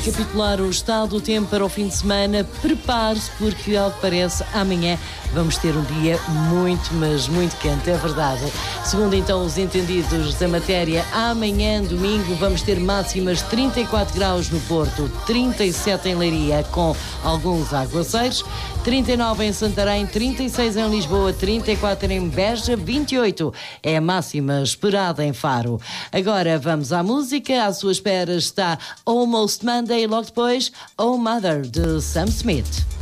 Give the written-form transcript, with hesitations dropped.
recapitular o estado do tempo para o fim de semana. Prepare-se porque, ao que parece, amanhã vamos ter um dia muito, mas muito quente, é verdade. Segundo então os entendidos da matéria, amanhã, domingo, vamos ter máximas 34 graus no Porto, 37 em Leiria, com alguns aguaceiros, 39 em Santarém, 36 em Lisboa, 34 em Beja, 28 é a máxima esperada em Faro. Agora vamos à música. À sua espera está Almost Monday, logo depois Oh Mother, de Sam Smith.